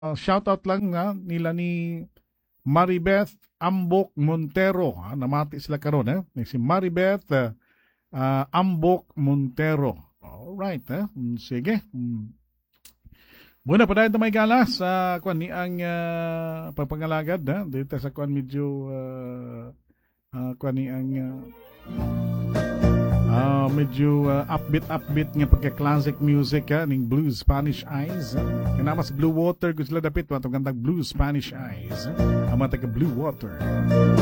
shoutout lang nila ni Maribeth Ambok Montero. Namati sila karon si Maribeth Ambok Montero. Alright, sige. Muna pa dahil may galas sa kwan ni ang pagpangalagad dito sa kwan medyo kwan ni ang medyo upbeat nga pagka-classic music ning Blue Spanish Eyes. Kanama sa Blue Water kung sila dapit matong gandang Blue Spanish Eyes. Ang mga taga Blue Water.